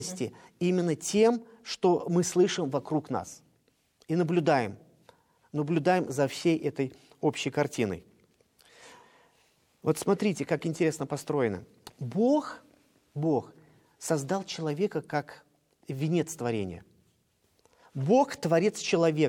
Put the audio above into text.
именно тем, что мы слышим вокруг нас. И наблюдаем за всей этой общей картиной. Вот смотрите, как интересно построено. Бог создал человека как венец творения. Бог – творец человека.